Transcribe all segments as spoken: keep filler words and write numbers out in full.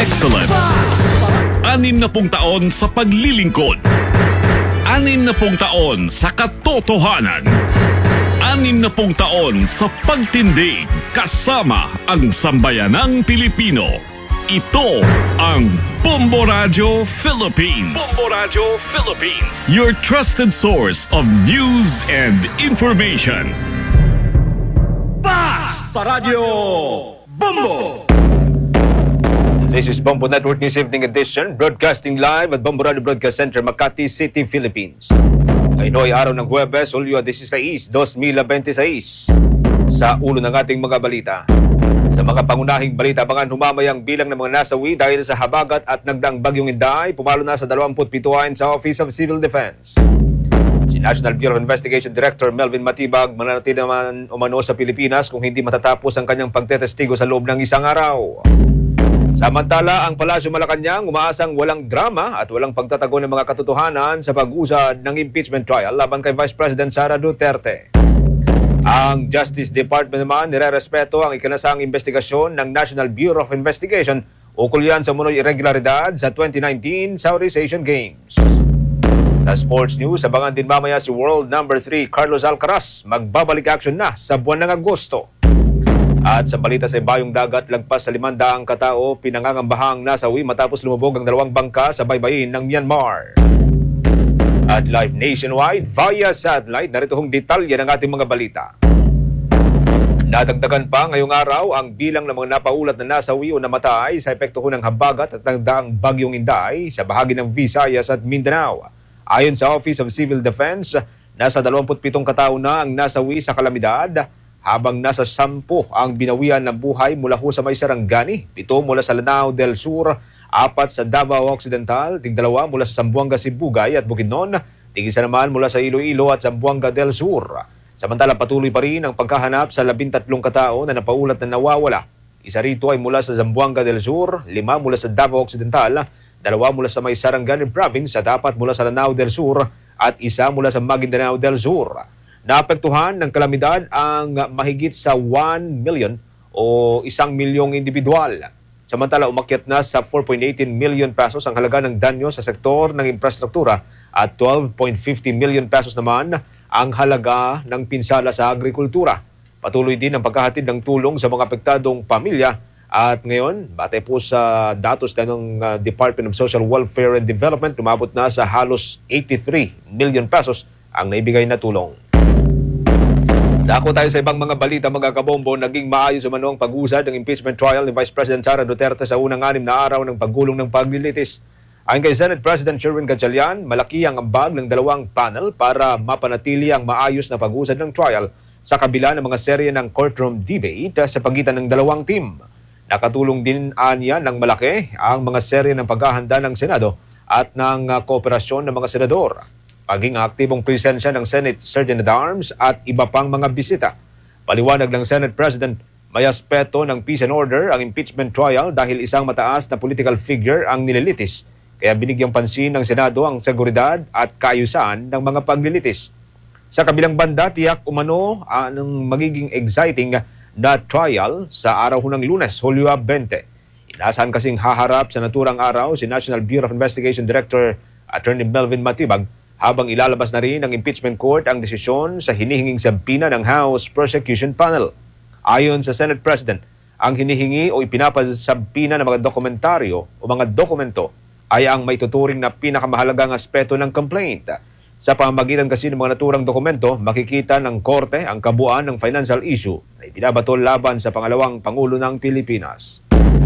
excellence. Anim na pung taon sa paglilingkod. Anim na pung taon sa katotohanan. Anim na pung taon sa pagtindig kasama ang sambayanang Pilipino. Ito ang Bombo Radio Philippines. Bombo Radio Philippines. Your trusted source of news and information. Basta Radio Bombo! This is Bombo Network News Evening Edition, broadcasting live at Bombo Radio Broadcast Center, Makati City, Philippines. Ngayon ay araw ng Huwebes, Hulyo sixteen, twenty twenty-six. Sa ulo ng ating mga balita. Sa mga pangunahing balita, abangan humamayang bilang ng mga nasawi dahil sa habagat at nagdaang bagyong Inday, pumalo na sa twenty-two ayon sa Office of Civil Defense. Si National Bureau of Investigation Director Melvin Matibag mananatili naman umano sa Pilipinas kung hindi matatapos ang kanyang pagtetestigo sa loob ng isang araw. Samantala, ang Palasyo Malacanang umaasang walang drama at walang pagtatago ng mga katotohanan sa pag-usad ng impeachment trial laban kay Vice President Sara Duterte. Ang Justice Department naman nirerespeto ang ikinasang investigasyon ng National Bureau of Investigation ukol yan sa umunoy irregularidad sa twenty nineteen Southeast Asian Games. Sa sports news, abangan din mamaya si World number three Carlos Alcaraz magbabalik action na sa buwan ng Agosto. At sa balita sa ibayong dagat, lagpas sa limandaang katao pinangangambahang nasawi matapos lumubog ang dalawang bangka sa baybayin ng Myanmar. At live nationwide via satellite, narito hong detalye ng ating mga balita. Nadagdagan pa ngayong araw ang bilang ng mga napaulat na nasawi o namatay sa epekto ng habagat at nagdaang bagyong Inday sa bahagi ng Visayas at Mindanao. Ayon sa Office of Civil Defense, nasa twenty-seven katao na ang nasawi sa kalamidad, habang nasa sampu ang binawian ng buhay mula ho sa may Sarangani, pito mula sa Lanao del Sur, apat sa Davao Occidental, tigdalawa mula sa Zamboanga Sibugay at Bukidnon, tig-isa naman mula sa Iloilo at Zamboanga del Sur. Samantala patuloy pa rin ang pagkahanap sa labintatlong katao na napaulat na nawawala. Isa rito ay mula sa Zamboanga del Sur, lima mula sa Davao Occidental, dalawa mula sa may Sarangani Province at apat mula sa Lanao del Sur at isa mula sa Maguindanao del Sur. Naapektuhan ng kalamidad ang mahigit sa one million o isang milyong individual. Samantala, umakyat na sa four point one eight million pesos ang halaga ng danyo sa sektor ng infrastruktura at twelve point five zero million pesos naman ang halaga ng pinsala sa agrikultura. Patuloy din ang paghahatid ng tulong sa mga apektadong pamilya at ngayon, batay po sa datos ng uh, Department of Social Welfare and Development, umabot na sa halos eighty-three million pesos ang naibigay na tulong. Dako tayo sa ibang mga balita, mga kabombo. Naging maayos umano ang pag-usad ng impeachment trial ni Vice President Sara Duterte sa unang anim na araw ng paggulong ng paglilitis. Ayon kay Senate President Sherwin Gatchalian, malaki ang ambag ng dalawang panel para mapanatili ang maayos na pag-usad ng trial sa kabila ng mga serye ng courtroom debate sa pagitan ng dalawang team. Nakatulong din anya ng malaki ang mga serye ng paghahanda ng Senado at ng kooperasyon ng mga senador. Paging aktibong presensya ng Senate Sergeant-at-Arms at iba pang mga bisita. Paliwanag ng Senate President, may aspeto ng peace and order ang impeachment trial dahil isang mataas na political figure ang nililitis. Kaya binigyang pansin ng Senado ang seguridad at kaayusan ng mga paglilitis. Sa kabilang banda, tiyak umano ang magiging exciting na trial sa araw ng Lunes, Hulyo twenty. Inaasahan kasing haharap sa naturang araw si National Bureau of Investigation Director Attorney Melvin Matibag habang ilalabas na rin ng impeachment court ang desisyon sa hinihinging sabina ng House Prosecution Panel. Ayon sa Senate President, ang hinihingi o ipinapasabina ng mga dokumentaryo o mga dokumento ay ang may tuturing na pinakamahalagang aspeto ng complaint. Sa pamamagitan kasi ng mga naturang dokumento, makikita ng korte ang kabuuan ng financial issue na ibinabato laban sa pangalawang Pangulo ng Pilipinas.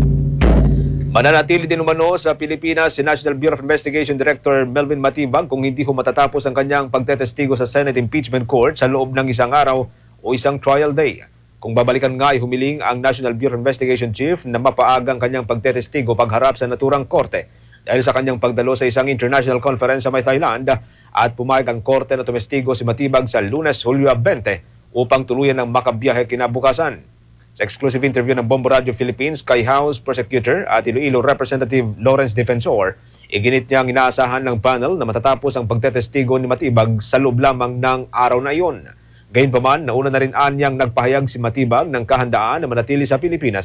Mananatili din umano sa Pilipinas si National Bureau of Investigation Director Melvin Matibag kung hindi ho matatapos ang kanyang pagtetestigo sa Senate Impeachment Court sa loob ng isang araw o isang trial day. Kung babalikan nga ay humiling ang National Bureau of Investigation Chief na mapaagang kanyang pagtetestigo pagharap sa naturang korte dahil sa kanyang pagdalo sa isang international conference sa may Thailand at pumayag ang korte na tumestigo si Matibag sa Lunes, Hulyo twenty upang tuluyan ng makabiyahe kinabukasan. Sa exclusive interview ng Bombo Radio Philippines kay House Prosecutor at Iloilo Representative Lawrence Defensor, iginit niya ang inaasahan ng panel na matatapos ang pagtetestigo ni Matibag sa loob lamang ng araw na iyon. Gayunpaman, nauna na rin anyang nagpahayag si Matibag ng kahandaan na manatili sa Pilipinas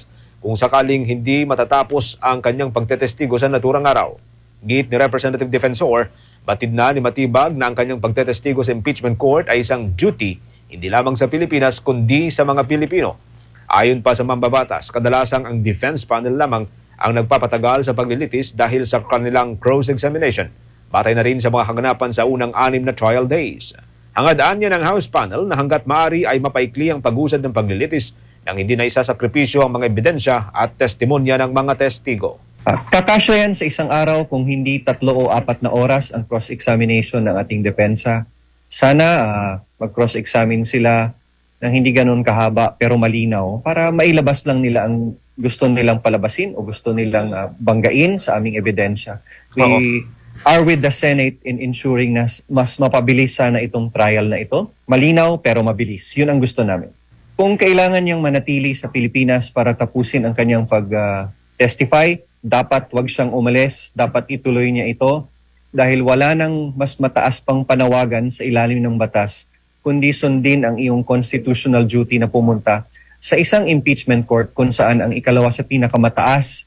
kung sakaling hindi matatapos ang kanyang pagtetestigo sa naturang araw. Giit ni Representative Defensor, batid na ni Matibag na ang kanyang pagtetestigo sa impeachment court ay isang duty hindi lamang sa Pilipinas kundi sa mga Pilipino. Ayon pa sa mambabatas, kadalasang ang defense panel lamang ang nagpapatagal sa paglilitis dahil sa kanilang cross-examination. Batay na rin sa mga kaganapan sa unang anim na trial days. Hangadaan niya ng House panel na hanggat maaari ay mapaikli ang pag-usad ng paglilitis nang hindi na isasakripisyo ang mga ebidensya at testimonya ng mga testigo. Uh, kakasya yan sa isang araw kung hindi tatlo o apat na oras ang cross-examination ng ating depensa. Sana uh, mag-cross-examine sila ng hindi ganun kahaba pero malinaw para mailabas lang nila ang gusto nilang palabasin o gusto nilang uh, banggain sa aming ebidensya. We Oo. are with the Senate in ensuring na mas mapabilis sana itong trial na ito. Malinaw pero mabilis. Yun ang gusto namin. Kung kailangan niyang manatili sa Pilipinas para tapusin ang kanyang pag-testify, uh, dapat wag siyang umalis, dapat ituloy niya ito dahil wala nang mas mataas pang panawagan sa ilalim ng batas kundi sundin ang iyong constitutional duty na pumunta sa isang impeachment court kung saan ang ikalawa sa pinakamataas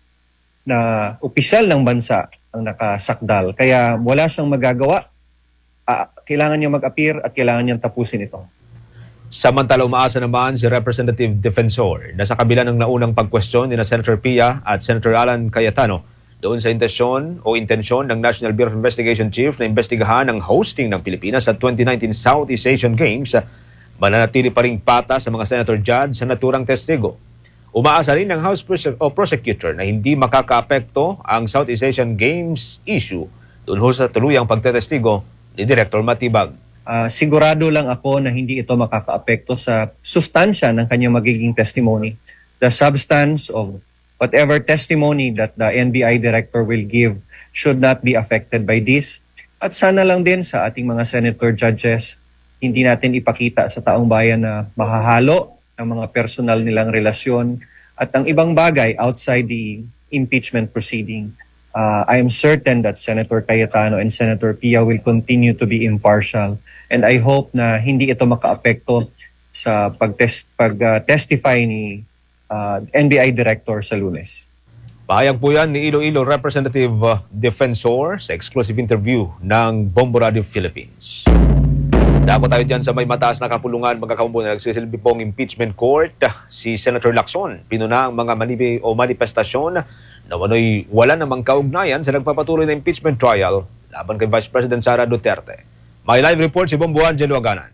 na opisyal ng bansa ang nakasakdal. Kaya wala siyang magagawa. Uh, kailangan niya mag-appear at kailangan niyang tapusin ito. Samantala, umaasa naman si Representative Defensor na sa kabila ng naunang pagkwestiyon ni na Senator Pia at Senator Alan Cayetano doon sa intensyon o intensyon ng National Bureau of Investigation Chief na imbestigahan ang hosting ng Pilipinas sa twenty nineteen Southeast Asian Games, mananatili pa ring pata sa mga senator judge sa naturang testigo. Umaasa rin ng House Prose- o Prosecutor na hindi makakaapekto ang Southeast Asian Games issue doon ho sa tuluyang pagtetestigo ni Director Matibag. Uh, sigurado lang ako na hindi ito makakaapekto sa sustansya ng kanyang magiging testimony. The substance of whatever testimony that the N B I Director will give should not be affected by this. At sana lang din sa ating mga senator judges, hindi natin ipakita sa taong bayan na mahahalo ang mga personal nilang relasyon at ang ibang bagay outside the impeachment proceeding. Uh, I am certain that Senator Cayetano and Senator Pia will continue to be impartial. And I hope na hindi ito makaapekto sa pag-test, pag-testify ni uh, N B I Director sa Lunes. Pahayag po yan ni Iloilo Representative uh, Defensor sa exclusive interview ng Bombo Radio Philippines. Dako tayo dyan sa may mataas na kapulungan, mga kaumbo na nagsisilbi pong impeachment court. Si Senator Lacson, pinuna ang mga manibi o manifestasyon na wano'y wala namang kaugnayan sa nagpapatuloy na impeachment trial laban kay Vice President Sara Duterte. May live report si Bombo Angelo Aganan.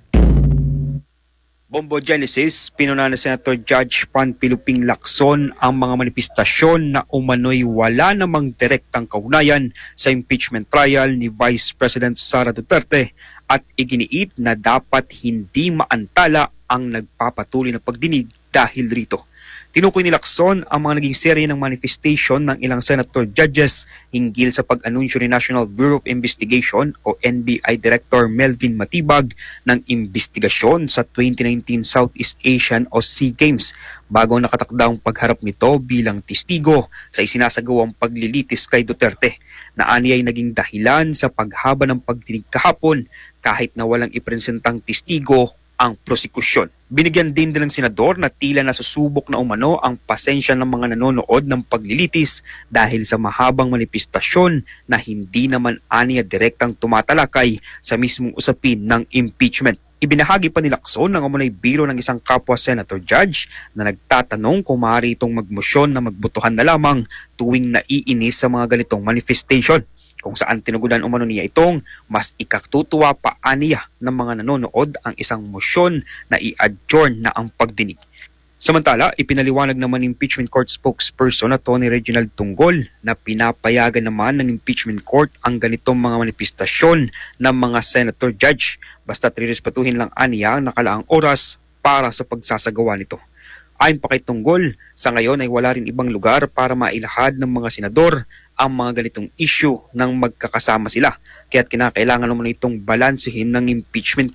Bombo Genesis, pinuna na Senator Judge Juan Piluping Lacson ang mga manifestasyon na umano'y wala namang direktang kaugnayan sa impeachment trial ni Vice President Sara Duterte at iginiit na dapat hindi maantala ang nagpapatuloy na pagdinig dahil rito. Tinukoy ni Lacson ang mga naging serye ng manifestation ng ilang senator judges hinggil sa pag-anunsyo ni National Bureau of Investigation o N B I Director Melvin Matibag ng investigasyon sa twenty nineteen Southeast Asian o SEA Games bago nakatakdang pagharap nito bilang testigo sa isinasagawang paglilitis kay Duterte na ani ay naging dahilan sa paghaba ng pagdinig kahapon kahit na walang ipresentang testigo ang prosekusyon. Binigyan din ng senador na tila nasusubok na umano ang pasensya ng mga nanonood ng paglilitis dahil sa mahabang manifestasyon na hindi naman aniya direktang tumatalakay sa mismong usapin ng impeachment. Ibinahagi pa ni Lacson ng umunay biro ng isang kapwa senator judge na nagtatanong kung maaari itong magmosyon na magbotohan na lamang tuwing naiinis sa mga ganitong manifestation. Kung saan tinugudan umano niya itong mas ikatutuwa pa aniya ng mga nanonood ang isang motion na i-adjourn na ang pagdinig. Samantala, ipinaliwanag naman ng impeachment court spokesperson na Tony Reginald Tunggol na pinapayagan naman ng impeachment court ang ganitong mga manifestasyon ng mga senator judge basta trirespetuhin lang aniya ang nakalaang oras para sa pagsasagawa nito. Ayon pa kay Tunggol, sa ngayon ay wala rin ibang lugar para mailahad ng mga senador ang mga ganitong issue nang magkakasama sila. Kaya't kinakailangan naman itong balansehin ng impeachment court.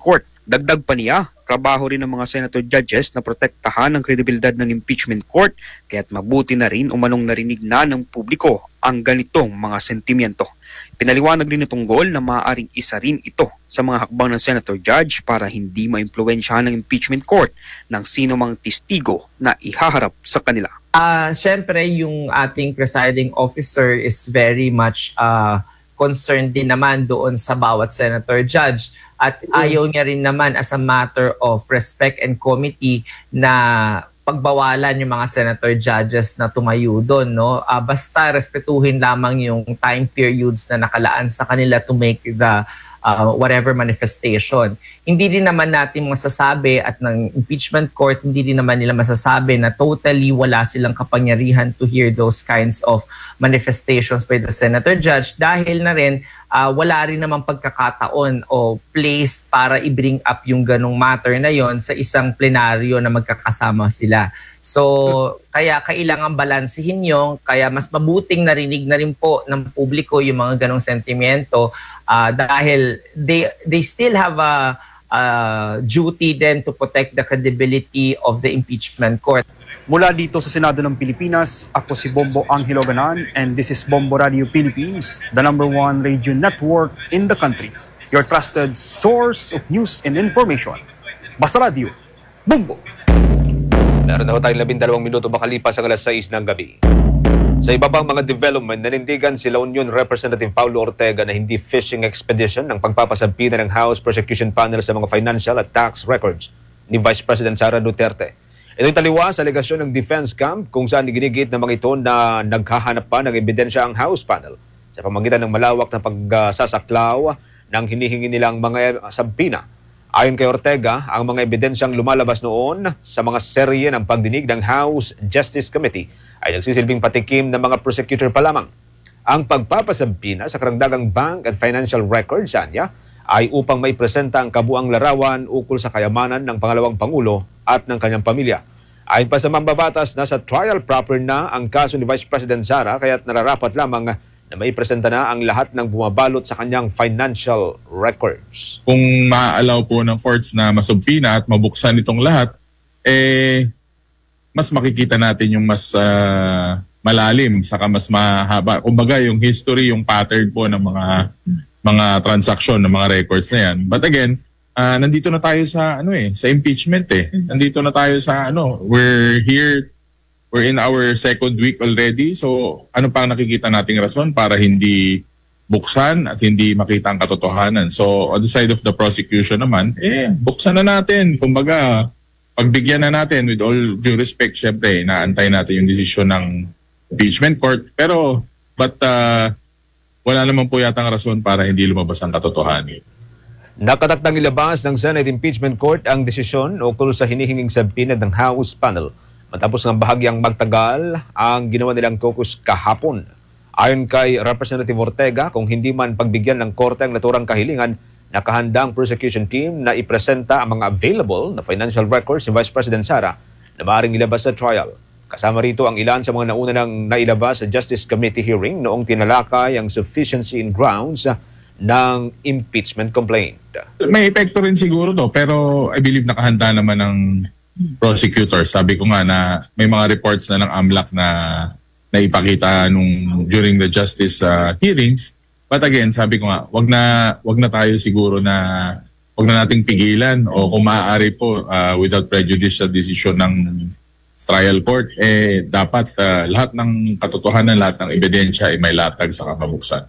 Dagdag pa niya, trabaho rin ng mga senator judges na protektahan ang kredibilidad ng impeachment court kaya't mabuti na rin umanong narinig na ng publiko ang ganitong mga sentimiento. Pinaliwanag rin itong goal na maaaring isa rin ito sa mga hakbang ng senator judge para hindi maimpluwensyahan ng impeachment court ng sino mang testigo na ihaharap sa kanila. Uh, Siyempre, yung ating presiding officer is very much uh, concerned din naman doon sa bawat senator judge. At ayaw niya rin naman as a matter of respect and committee na pagbawalan yung mga senator judges na tumayo doon. No? Uh, basta respetuhin lamang yung time periods na nakalaan sa kanila to make the uh, whatever manifestation. Hindi rin naman natin masasabi at ng impeachment court, hindi rin naman nila masasabi na totally wala silang kapangyarihan to hear those kinds of manifestations by the senator judge dahil na rin uh, wala rin namang pagkakataon o place para i-bring up yung ganong matter na yon sa isang plenaryo na magkakasama sila. So, kaya kailangan balansehin yung, kaya mas mabuting narinig na rin po ng publiko yung mga ganong sentimento uh, dahil they, they still have a, a duty then to protect the credibility of the impeachment court. Mula dito sa Senado ng Pilipinas, ako si Bombo Angelo Ganan and this is Bombo Radio Philippines, the number one radio network in the country. Your trusted source of news and information. Basta Radio, Bombo! Meron na ho tayong labindalawang minuto makalipas ang alas sais ng gabi. Sa iba pang mga development, nanindigan si La Union Representative Paulo Ortega na hindi fishing expedition ng pagpapasampina ng House Prosecution Panel sa mga financial at tax records ni Vice President Sara Duterte. Ito'y taliwas sa alegasyon ng defense camp kung saan ginigit ng mga ito na naghahanap pa ng ebidensya ang House panel sa pamamagitan ng malawak na pagsasaklaw ng hinihingi nilang mga sampina. Ayon kay Ortega, ang mga ebidensyang lumalabas noon sa mga serye ng pagdinig ng House Justice Committee ay nagsisilbing patikim ng mga prosecutor pa lamang. Ang pagpapasampina sa karagdagang bank at financial records niya ay upang may presenta ang kabuang larawan ukol sa kayamanan ng pangalawang Pangulo at ng kanyang pamilya. Ayon pa sa mambabatas, nasa trial proper na ang kaso ni Vice President Sara kaya't nararapat lamang na may presenta na ang lahat ng bumabalot sa kanyang financial records. Kung ma-allow po ng courts na masumpina at mabuksan itong lahat, eh mas makikita natin yung mas uh, malalim saka mas mahaba. Kumbaga yung history, yung pattern po ng mga mga transaksyon ng mga records na yan. But again, uh, nandito na tayo sa ano eh, sa impeachment eh. Nandito na tayo sa ano, we're here, we're in our second week already. So ano pang nakikita nating rason para hindi buksan at hindi makita ang katotohanan. So on the side of the prosecution naman, eh buksan na natin. Kumbaga, pagbigyan na natin with all due respect, syempre, naantay natin yung desisyon ng impeachment court. Pero, but uh, wala naman po yatang rason para hindi lumabas ang katotohanan. Nakatakdang ilabas ng Senate Impeachment Court ang desisyon ukol sa hinihinging sampina ng House panel matapos ng bahagyang magtagal ang ginawa nilang caucus kahapon. Ayon kay Representative Ortega, kung hindi man pagbigyan ng korte ang naturang kahilingan, nakahanda ang prosecution team na ipresenta ang mga available na financial records ni Vice President Sara na maaaring ilabas sa trial. Kasama rito ang ilan sa mga nauna nang nailabas sa Justice Committee hearing noong tinalakay ang sufficiency in grounds ng impeachment complaint. May epekto rin siguro to, pero I believe nakahanda naman ng prosecutor. Sabi ko nga na may mga reports na ng AMLAC na naipakita nung during the justice uh, hearings. But again, sabi ko nga, wag na wag na tayo siguro na wag na nating pigilan o kung maaari po uh, without prejudice sa decision ng trial court, eh dapat uh, lahat ng katotohanan, lahat ng ebidensya ay may latag sa kamabuksan.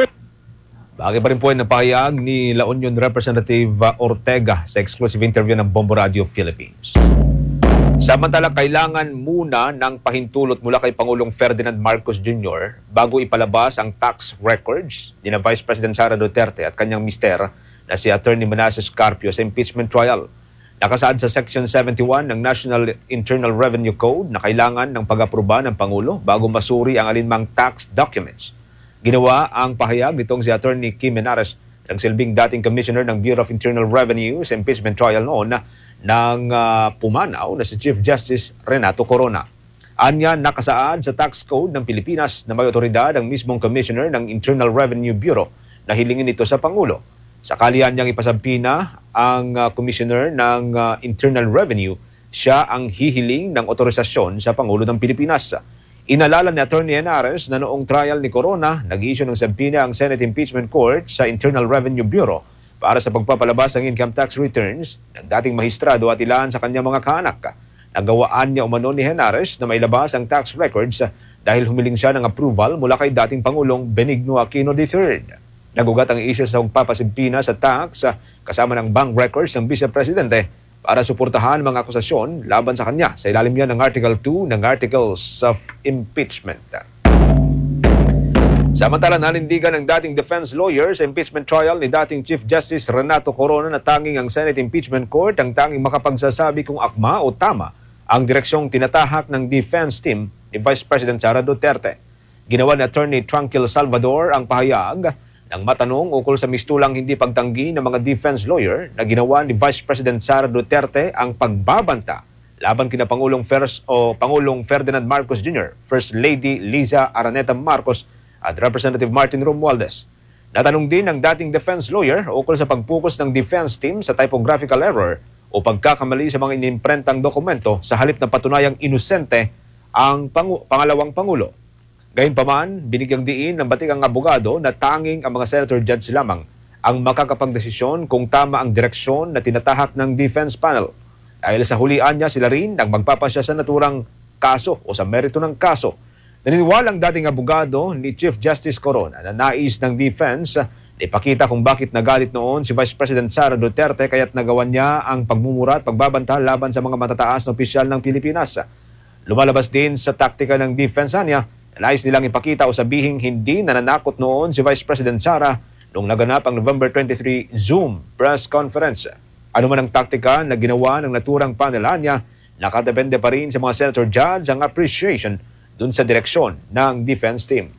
Bagay pa rin po ay napahayag ni La Union Representative Ortega sa exclusive interview ng Bombo Radio Philippines. Samantala, kailangan muna ng pahintulot mula kay Pangulong Ferdinand Marcos Junior bago ipalabas ang tax records ni na Vice President Sara Duterte at kanyang mister na si Attorney Manasseh Carpio sa impeachment trial. Nakasaad sa Section seventy-one ng National Internal Revenue Code na kailangan ng pag-aproba ng Pangulo bago masuri ang alinmang tax documents. Ginawa ang pahayag nitong si Attorney Kim Menares, ang silbing dating Commissioner ng Bureau of Internal Revenue sa impeachment trial noon ng uh, pumanaw na si Chief Justice Renato Corona. Anya, nakasaad sa tax code ng Pilipinas na may otoridad ang mismong Commissioner ng Internal Revenue Bureau na hilingin ito sa Pangulo. Sakalian niyang ipasampina ang uh, Commissioner ng uh, Internal Revenue, siya ang hihiling ng otorisasyon sa Pangulo ng Pilipinas. Inalala ni Attorney Henares na noong trial ni Corona, nag-issue ng sampina ang Senate Impeachment Court sa Internal Revenue Bureau para sa pagpapalabas ng income tax returns ng dating mahistrado at ilan sa kanyang mga kaanak. Nagawaan niya umano ni Henares na mailabas ang tax records dahil humiling siya ng approval mula kay dating Pangulong Benigno Aquino the third. Nagugat ang issue sa pagpapasimpina sa tax kasama ng bank records ng Vice Presidente para suportahan mga akusasyon laban sa kanya sa ilalim niya ng Article two ng Articles of Impeachment. Samantala, nanindigan ng dating defense lawyer sa impeachment trial ni dating Chief Justice Renato Corona na tanging ang Senate Impeachment Court ang tanging makapagsasabi kung akma o tama ang direksyong tinatahak ng defense team ni Vice President Sara Duterte. Ginawa ni Attorney Tranquil Salvador ang pahayag nang matanong ukol sa mistulang hindi pagtanggi ng mga defense lawyer na ginawa ni Vice President Sara Duterte ang pagbabanta laban kina Pangulong First o Pangulong Ferdinand Marcos Junior, First Lady Liza Araneta Marcos at Representative Martin Romualdez. Natanong din ng dating defense lawyer ukol sa pagpukus ng defense team sa typographical error o pagkakamali sa mga inimprentang dokumento sa halip na patunayang inosente ang pangu- pangalawang Pangulo. Gayunpaman, binigyang diin ng batikang abogado na tanging ang mga senator judge lamang ang makakapagdesisyon kung tama ang direksyon na tinatahak ng defense panel. Dahil sa hulian niya, sila rin ang magpapasya sa naturang kaso o sa merito ng kaso. Naniniwalang dating abogado ni Chief Justice Corona na nais ng defense na ipakita kung bakit nagalit noon si Vice President Sara Duterte kaya't nagawan niya ang pagmumura at pagbabanta laban sa mga matataas na opisyal ng Pilipinas. Lumalabas din sa taktika ng defense niya, nais nilang ipakita o sabihing hindi nananakot noon si Vice President Sara nung naganap ang November twenty-third Zoom press conference. Ano man ang taktika na ginawa ng naturang panel niya, nakadepende pa rin sa mga senator judge ang appreciation dun sa direksyon ng defense team.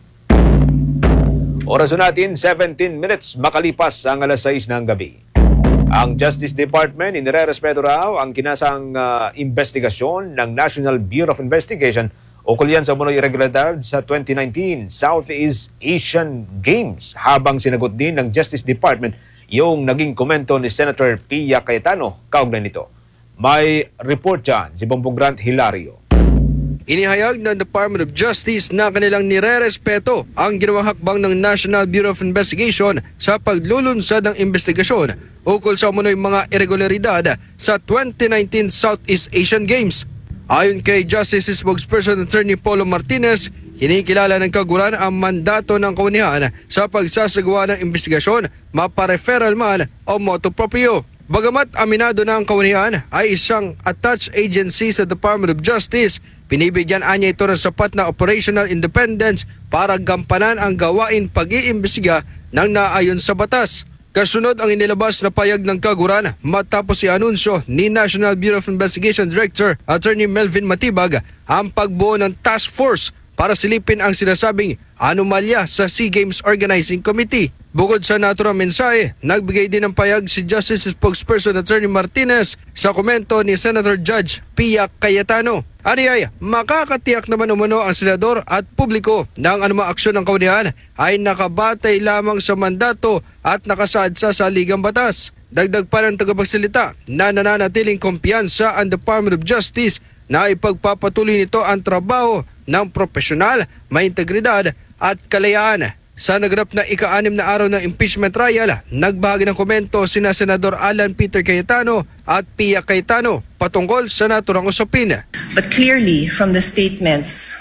Oras natin, seventeen minutes makalipas ang alas sais ng gabi. Ang Justice Department inirerespeto raw ang kinasang uh, investigasyon ng National Bureau of Investigation ukol yan sa umunoy irregularidad sa twenty nineteen Southeast Asian Games, habang sinagot din ng Justice Department yung naging komento ni Senator Pia Cayetano kaugnay nito. May report dyan si Bombong Grant Hilario. Inihayag ng Department of Justice na kanilang nirerespeto ang ginawang hakbang ng National Bureau of Investigation sa paglulunsad ng investigasyon ukol sa umunoy mga irregularidad sa twenty nineteen Southeast Asian Games. Ayon kay Justice Spokesperson Attorney Polo Martinez, kinikilala ng kaguran ang mandato ng kaunihan sa pagsasagawa ng investigasyon, mapa-referral man o motu proprio. Bagamat aminado na ang kaunihan ay isang attached agency sa Department of Justice, pinibigyan anya ito ng sapat na operational independence para gampanan ang gawain pag-iimbestiga ng naayon sa batas. Kasunod ang inilabas na payag ng kaguran matapos i-anunsyo ni National Bureau of Investigation Director Attorney Melvin Matibag ang pagbuo ng task force para silipin ang sinasabing anomalya sa SEA Games Organizing Committee. Bukod sa naturang mensahe, nagbigay din ng payag si Justice Spokesperson Attorney Martinez sa komento ni Senator Judge Pia Cayetano. Aniyay, makakatiyak naman umano ang senador at publiko na ang anumang aksyon ng kaunihan ay nakabatay lamang sa mandato at nakasaad sa saligang batas. Dagdag pa ng tagapagsalita na nananatiling kumpiyansa ang Department of Justice na ipagpapatuloy nito ang trabaho ng profesional, may integridad at kalayaan. Sa naganap na ika-anim na araw ng impeachment trial, nagbahagi ng komento sina Senador Alan Peter Cayetano at Pia Cayetano patungkol sa naturang usapin. But clearly from the statements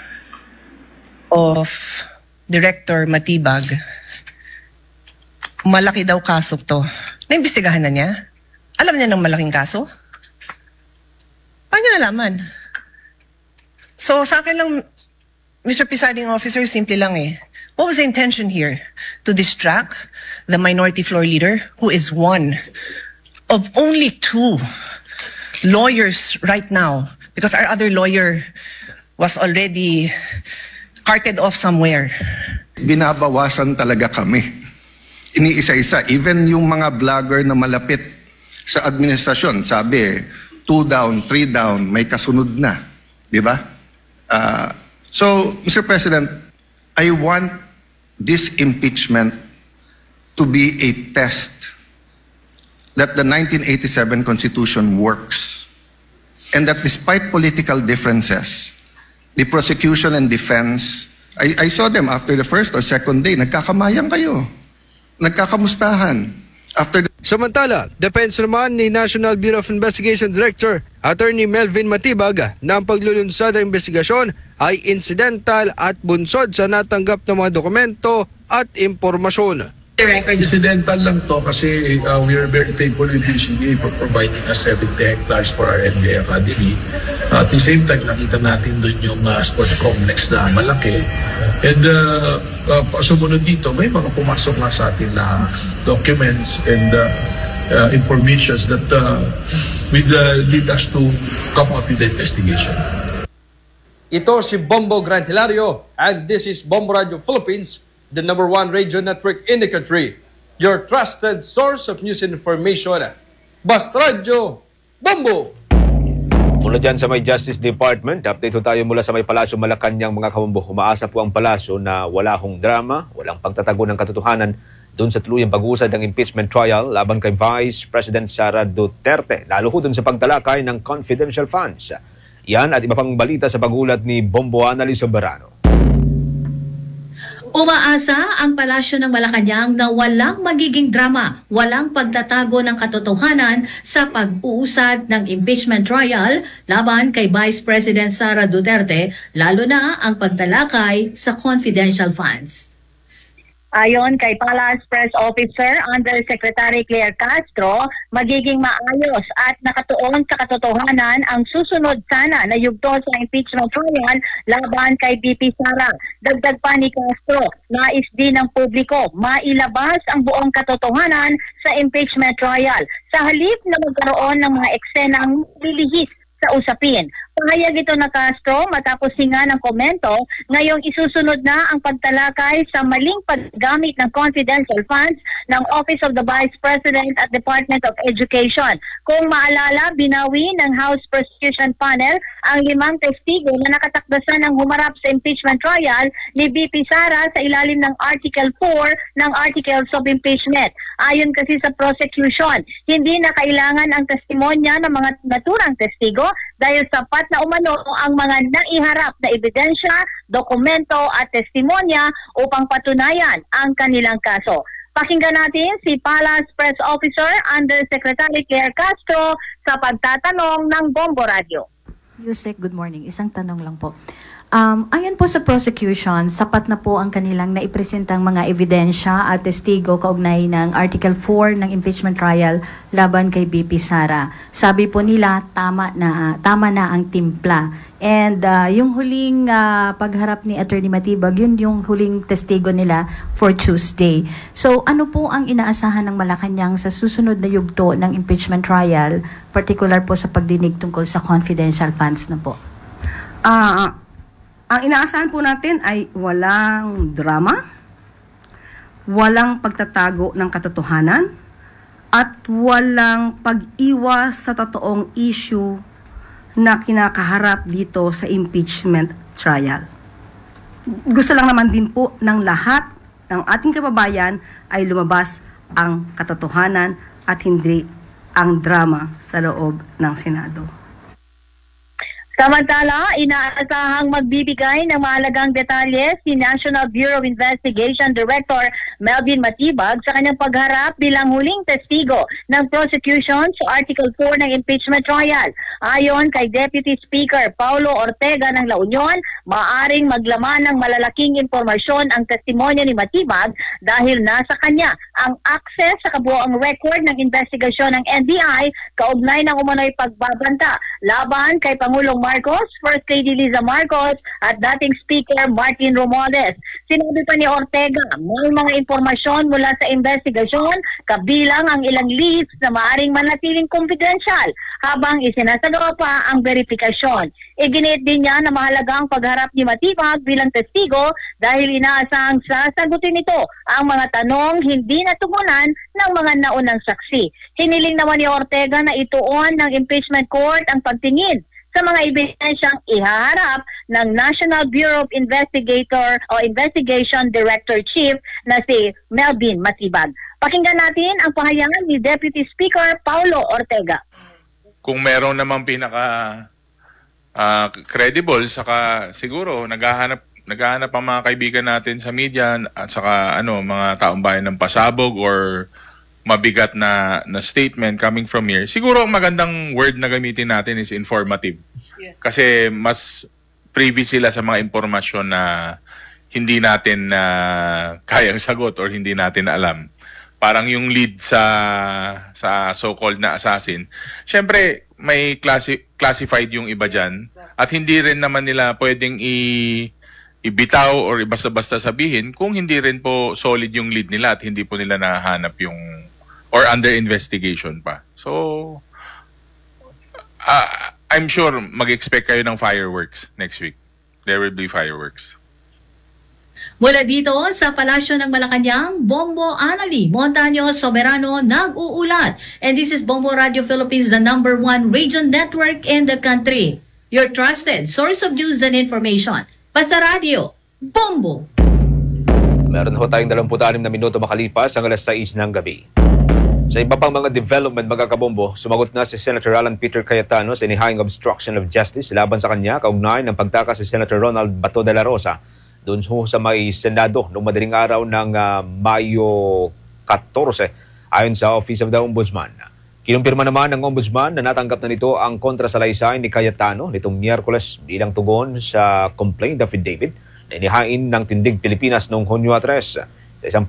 of Director Matibag, malaki daw kaso to. Naimbestigahan na niya? Alam niya ng malaking kaso? Paano niya nalaman? So sa akin lang, Mister Presiding Officer, simple lang eh. What was the intention here? To distract the minority floor leader, who is one of only two lawyers right now, because our other lawyer was already carted off somewhere. Binabawasan talaga kami. Iniisa-isa. Even yung mga vlogger na malapit sa administrasyon, sabi, two down, three down, may kasunod na. Di ba? Uh, so, Mister President, I want this impeachment to be a test that the nineteen eighty-seven Constitution works and that despite political differences, the prosecution and defense, I, I saw them after the first or second day, nagkakamayang kayo, nagkakamustahan. After the Samantala, depensa naman ni National Bureau of Investigation Director Attorney Melvin Matibag na ang paglulunsad ng investigasyon ay incidental at bunsod sa natanggap ng mga dokumento at impormasyon. Incidental lang to kasi uh, we are very thankful with B C A for providing us seventy hectares for our N B A Academy. Uh, at the same time, nakita natin doon yung uh, sport complex na malaki. And uh, uh, sumunod dito, may mga pumasok na sa atin na documents and uh, uh, informations that uh, will uh, lead us to come out with the investigation. Ito si Bombo Gran Hilario and this is Bombo Radio Philippines, the number one radio network in the country. Your trusted source of news and information. Basta Radio Bombo! Mula dyan sa may Justice Department, update ho tayo mula sa may Palasyo Malacanang mga kabombo. Umaasa po ang palasyo na wala hong drama, walang pagtatago ng katotohanan doon sa tuluyang pag-uusad ng impeachment trial laban kay Vice President Sara Duterte, lalo ho doon sa pagtalakay ng confidential funds. Yan at iba pang balita sa pagulat ni Bombo Annalise Soberano. Umaasa ang Palasyo ng Malacanang na walang magiging drama, walang pagtatago ng katotohanan sa pag-uusad ng impeachment trial laban kay Vice President Sara Duterte, lalo na ang pagtalakay sa confidential funds. Ayon kay Palace Press Officer Undersecretary Claire Castro, magiging maayos at nakatuon sa katotohanan ang susunod sana na yugto sa impeachment trial laban kay V P Sara. Dagdag pa ni Castro, nais din ng publiko mailabas ang buong katotohanan sa impeachment trial sa halip na magkaroon ng mga eksenang lilihis sa usapin. Pahayag ito na Castro matapos hinga ng komento, ngayong isusunod na ang pagtalakay sa maling paggamit ng confidential funds ng Office of the Vice President at Department of Education. Kung maalala, binawi ng House Prosecution Panel ang limang testigo na nakatakdasan ng humarap sa impeachment trial ni V P Sara sa ilalim ng Article four ng Articles of Impeachment. Ayon kasi sa prosecution, hindi na kailangan ang testimonya ng mga naturang testigo dahil sapat na umano ang mga naiharap na ebidensya, dokumento at testimonya upang patunayan ang kanilang kaso. Pakinggan natin si Palace Press Officer Undersecretary Claire Castro sa pagtatanong ng Bombo Radio. Yusek, good morning. Isang tanong lang po. Um, ayon po sa prosecution, sapat na po ang kanilang naipresentang mga ebidensya at testigo kaugnay ng Article four ng impeachment trial laban kay V P Sara. Sabi po nila, tama na, tama na ang timpla. And uh, yung huling uh, pagharap ni Attorney Matibag, yun yung huling testigo nila for Tuesday. So ano po ang inaasahan ng Malacanang sa susunod na yugto ng impeachment trial, particular po sa pagdinig tungkol sa confidential funds na po? Ah... Uh, Ang inaasahan po natin ay walang drama, walang pagtatago ng katotohanan, at walang pag-iwas sa totoong issue na kinakaharap dito sa impeachment trial. Gusto lang naman din po ng lahat ng ating kababayan ay lumabas ang katotohanan at hindi ang drama sa loob ng Senado. Samantala, inaasahang magbibigay ng mahalagang detalye si National Bureau of Investigation Director Melvin Matibag sa kanyang pagharap bilang huling testigo ng prosecution sa Article four ng impeachment trial. Ayon kay Deputy Speaker Paulo Ortega ng La Union, maaring maglaman ng malalaking impormasyon ang testimonya ni Matibag dahil nasa kanya ang access sa kabuoang record ng investigasyon ng N B I kaugnay ng umano'y pagbabanta laban kay Pangulong Marcos, First Lady Liza Marcos at dating Speaker Martin Romualdez. Sinabi pa ni Ortega, may mga impormasyon mula sa investigasyon kabilang ang ilang leads na maaring manatiling confidential habang isinasagawa pa ang verifikasyon. Iginit din niya na mahalaga ang pagharap ni Matibag bilang testigo dahil inaasahang sasagutin ito ang mga tanong hindi natugunan ng mga naunang saksi. Hiniling naman ni Ortega na ituon ng impeachment court ang pagtingin sa mga ebidensyang ihaharap ng National Bureau of Investigator o Investigation Director Chief na si Melvin Matibag. Pakinggan natin ang pahayagan ni Deputy Speaker Paulo Ortega. Kung meron namang pinaka uh, credible, saka siguro naghahanap naghahanap ang mga kaibigan natin sa media at saka ano mga taong bayan ng pasabog or mabigat na na statement coming from here. Siguro ang magandang word na gamitin natin is informative. Yes. Kasi mas privy sila sa mga impormasyon na hindi natin na uh, kayang sagot or hindi natin alam. Parang yung lead sa sa so-called na assassin. Syempre may classi- classified yung iba diyan at hindi rin naman nila pwedeng i ibitaw or basta-basta sabihin kung hindi rin po solid yung lead nila at hindi po nila nahanap yung or under investigation pa. So, uh, I'm sure mag-expect kayo ng fireworks next week. There will be fireworks. Mula dito sa Palasyo ng Malacanang, Bombo Anali Montaño Soberano nag-uulat. And this is Bombo Radio Philippines, the number one radio network in the country. Your trusted source of news and information. Basta Radio, Bombo! Meron ho tayong dalawampu't-anim na minuto makalipas ang alas sais ng gabi. Sa iba pang mga development, mga kabombo, sumagot na si Senator Alan Peter Cayetano sa inihayang obstruction of justice laban sa kanya kaugnay ng pagtakas si Senator Ronald Bato de la Rosa doon ho sa may Senado noong madaling araw ng uh, Mayo fourteen ayon sa Office of the Ombudsman. Kinumpirma naman ng Ombudsman na natanggap na nito ang kontrasalaysay ni Cayetano nitong Miyerkules bilang tugon sa complaint affidavit na inihain ng Tindig Pilipinas noong Hunyo three. Sa isang